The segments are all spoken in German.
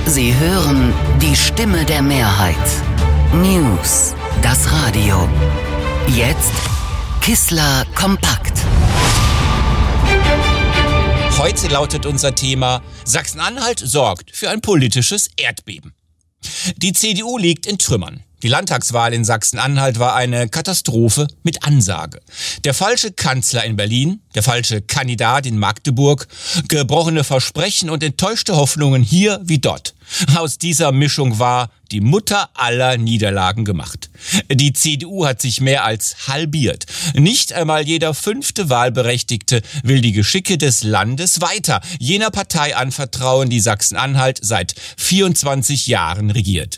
Sie hören die Stimme der Mehrheit. News, das Radio. Jetzt Kissler kompakt. Heute lautet unser Thema: Sachsen-Anhalt sorgt für ein politisches Erdbeben. Die CDU liegt in Trümmern. Die Landtagswahl in Sachsen-Anhalt war eine Katastrophe mit Ansage. Der falsche Kanzler in Berlin, der falsche Kandidat in Magdeburg, gebrochene Versprechen und enttäuschte Hoffnungen hier wie dort. Aus dieser Mischung war die Mutter aller Niederlagen gemacht. Die CDU hat sich mehr als halbiert. Nicht einmal jeder 5. Wahlberechtigte will die Geschicke des Landes weiter jener Partei anvertrauen, die Sachsen-Anhalt seit 24 Jahren regiert.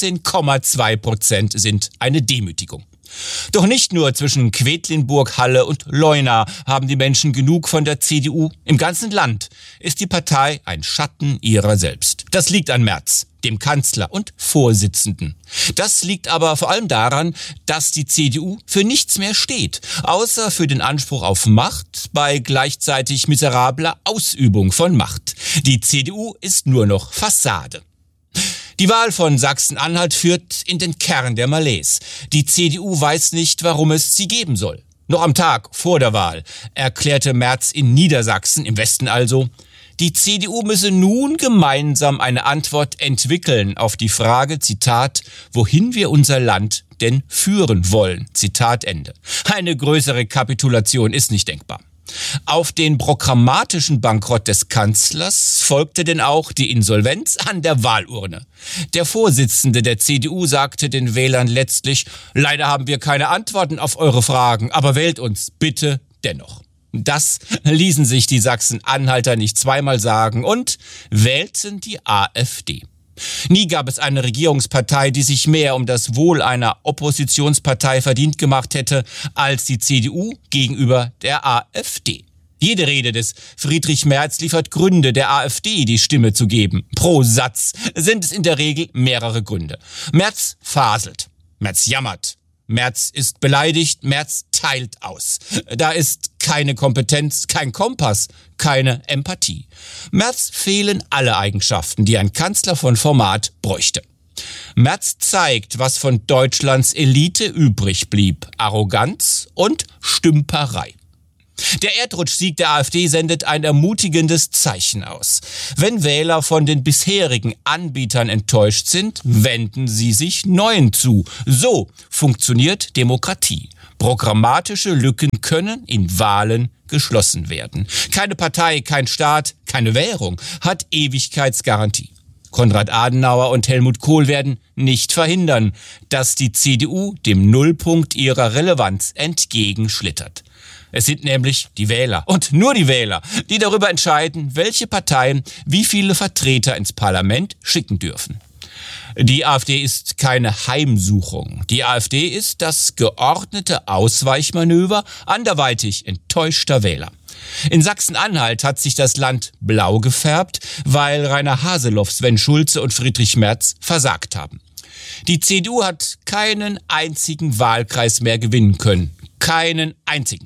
17,2% sind eine Demütigung. Doch nicht nur zwischen Quedlinburg, Halle und Leuna haben die Menschen genug von der CDU. Im ganzen Land ist die Partei ein Schatten ihrer selbst. Das liegt an Merz, dem Kanzler und Vorsitzenden. Das liegt aber vor allem daran, dass die CDU für nichts mehr steht, außer für den Anspruch auf Macht bei gleichzeitig miserabler Ausübung von Macht. Die CDU ist nur noch Fassade. Die Wahl von Sachsen-Anhalt führt in den Kern der Malaise. Die CDU weiß nicht, warum es sie geben soll. Noch am Tag vor der Wahl erklärte Merz in Niedersachsen, im Westen also, die CDU müsse nun gemeinsam eine Antwort entwickeln auf die Frage, Zitat, wohin wir unser Land denn führen wollen, Zitat Ende. Eine größere Kapitulation ist nicht denkbar. Auf den programmatischen Bankrott des Kanzlers folgte denn auch die Insolvenz an der Wahlurne. Der Vorsitzende der CDU sagte den Wählern letztlich: Leider haben wir keine Antworten auf eure Fragen, aber wählt uns bitte dennoch. Das ließen sich die Sachsen-Anhalter nicht zweimal sagen und wählten die AfD. Nie gab es eine Regierungspartei, die sich mehr um das Wohl einer Oppositionspartei verdient gemacht hätte als die CDU gegenüber der AfD. Jede Rede des Friedrich Merz liefert Gründe, der AfD die Stimme zu geben. Pro Satz sind es in der Regel mehrere Gründe. Merz faselt, Merz jammert, Merz ist beleidigt, Merz teilt aus. Da ist keine Kompetenz, kein Kompass, keine Empathie. Merz fehlen alle Eigenschaften, die ein Kanzler von Format bräuchte. Merz zeigt, was von Deutschlands Elite übrig blieb: Arroganz und Stümperei. Der Erdrutschsieg der AfD sendet ein ermutigendes Zeichen aus. Wenn Wähler von den bisherigen Anbietern enttäuscht sind, wenden sie sich neuen zu. So funktioniert Demokratie. Programmatische Lücken können in Wahlen geschlossen werden. Keine Partei, kein Staat, keine Währung hat Ewigkeitsgarantie. Konrad Adenauer und Helmut Kohl werden nicht verhindern, dass die CDU dem Nullpunkt ihrer Relevanz entgegenschlittert. Es sind nämlich die Wähler und nur die Wähler, die darüber entscheiden, welche Parteien wie viele Vertreter ins Parlament schicken dürfen. Die AfD ist keine Heimsuchung. Die AfD ist das geordnete Ausweichmanöver anderweitig enttäuschter Wähler. In Sachsen-Anhalt hat sich das Land blau gefärbt, weil Rainer Haseloff, Sven Schulze und Friedrich Merz versagt haben. Die CDU hat keinen einzigen Wahlkreis mehr gewinnen können. Keinen einzigen.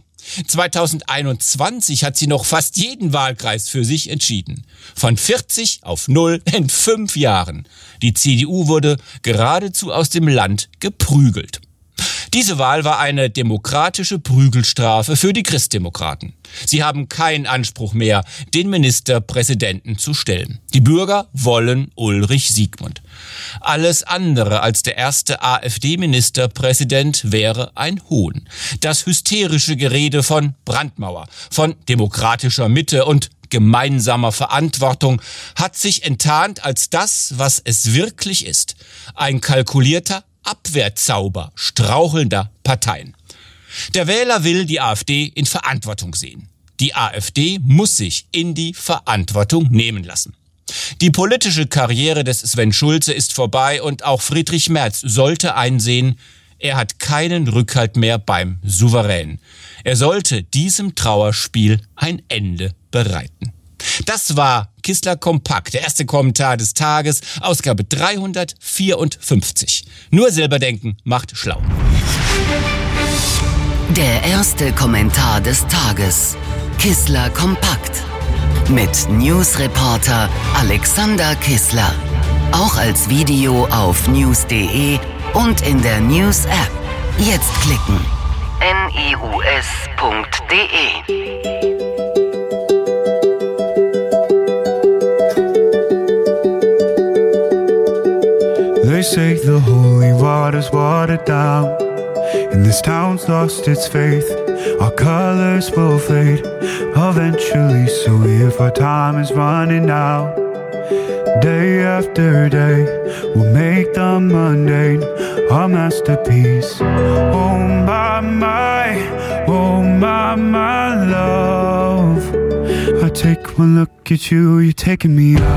2021 hat sie noch fast jeden Wahlkreis für sich entschieden. Von 40 auf 0 in 5 Jahren. Die CDU wurde geradezu aus dem Land geprügelt. Diese Wahl war eine demokratische Prügelstrafe für die Christdemokraten. Sie haben keinen Anspruch mehr, den Ministerpräsidenten zu stellen. Die Bürger wollen Ulrich Siegmund. Alles andere als der erste AfD-Ministerpräsident wäre ein Hohn. Das hysterische Gerede von Brandmauer, von demokratischer Mitte und gemeinsamer Verantwortung hat sich enttarnt als das, was es wirklich ist: ein kalkulierter Abwehrzauber strauchelnder Parteien. Der Wähler will die AfD in Verantwortung sehen. Die AfD muss sich in die Verantwortung nehmen lassen. Die politische Karriere des Sven Schulze ist vorbei und auch Friedrich Merz sollte einsehen, er hat keinen Rückhalt mehr beim Souverän. Er sollte diesem Trauerspiel ein Ende bereiten. Das war Kissler Kompakt, der erste Kommentar des Tages, Ausgabe 354. Nur selber denken macht schlau. Der erste Kommentar des Tages. Kissler Kompakt. Mit Newsreporter Alexander Kissler. Auch als Video auf news.de und in der News-App. Jetzt klicken. news.de. They say the holy water's watered down, and this town's lost its faith. Our colors will fade eventually, so if our time is running out, day after day, we'll make the mundane our masterpiece. Oh my love, I take one look at you, you're taking me out.